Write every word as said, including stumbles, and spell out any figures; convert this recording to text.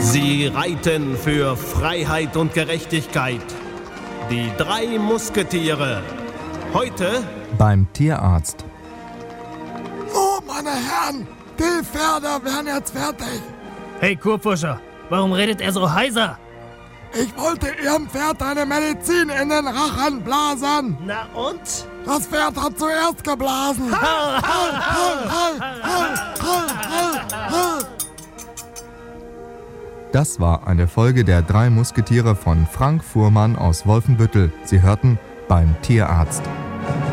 Sie reiten für Freiheit und Gerechtigkeit. Die drei Musketiere. Heute beim Tierarzt. So, meine Herren, die Pferde werden jetzt fertig. Hey Kurpfuscher, warum redet er so heiser? Ich wollte Ihrem Pferd eine Medizin in den Rachen blasen. Na und? Das Pferd hat zuerst geblasen. Ha, ha, ha. Das war eine Folge der drei Musketiere von Frank Fuhrmann aus Wolfenbüttel. Sie hörten beim Tierarzt.